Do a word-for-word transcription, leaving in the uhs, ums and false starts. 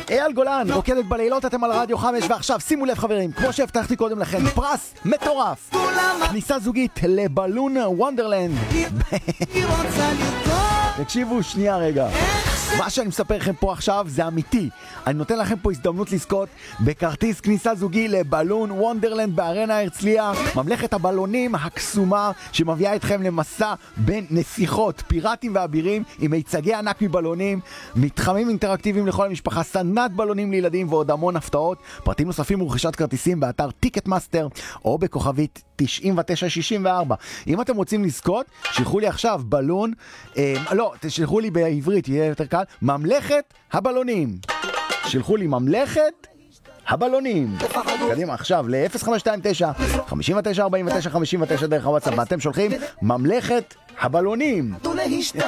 אייל גולן, רוקדת בלילות, אתם על רדיו חמש, ועכשיו שימו לב חברים, כמו שהבטחתי קודם לכם, פרס מטורף, כניסה זוגית לבלון וונדרלנד. תקשיבו שנייה רגע, מה שאני מספר לכם פה עכשיו זה אמיתי. אני נותן לכם פה הזדמנות לזכות בכרטיס כניסה זוגי לבלון וונדרלנד בארנה הרצליה, ממלכת הבלונים הקסומה שמביאה אתכם למסע בין נסיכות, פיראטים ואבירים עם מיצגי ענק מבלונים, מתחמים אינטראקטיביים לכל המשפחה, סדנת בלונים לילדים ועוד המון הפתעות. פרטים נוספים ורכישת כרטיסים באתר טיקט מאסטר או בכוכבית תשעים ותשע שישים וארבע. אם אתם רוצים לזכות, שלחו לי עכשיו בלון, אה, לא, תשלחו לי בעברית, יהיה יותר קל, ממלכת הבלונים. שלחו לי ממלכת הבלונים. קדימה עכשיו ל-אפס חמש שתיים תשע חמש תשע ארבע תשע חמש תשע דרך הוואטסאפ, ואתם שולחים ממלכת הבלונים.